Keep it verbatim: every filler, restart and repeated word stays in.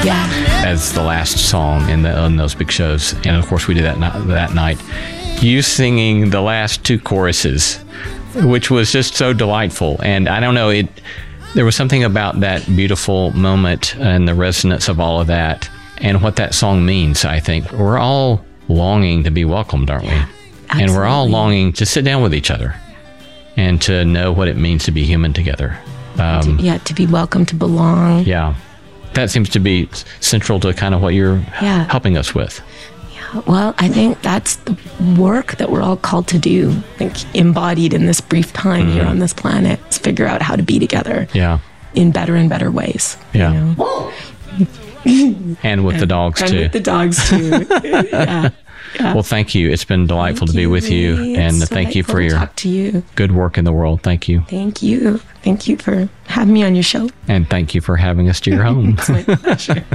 Yeah. as the last song in, the, in those big shows. And of course, we did that ni- that night. You singing the last two choruses, which was just so delightful. And I don't know, it. There was something about that beautiful moment and the resonance of all of that and what that song means, I think. We're all longing to be welcomed, aren't we? Absolutely. And we're all longing to sit down with each other and to know what it means to be human together. Um, to, yeah, to be welcome, to belong. yeah. That seems to be central to kind of what you're Yeah. helping us with. Well, I think that's the work that we're all called to do, like embodied in this brief time Mm-hmm. here on this planet, is figure out how to be together Yeah. in better and better ways. Yeah. You know? And with the dogs, And too. with the dogs, too. yeah. Yeah. Well, thank you. It's been delightful Thank to be with you. Lee. And It's thank you delightful for to your talk to you. good work in the world. Thank you. Thank you. Thank you for having me on your show. And thank you for having us to your home. It's my pleasure.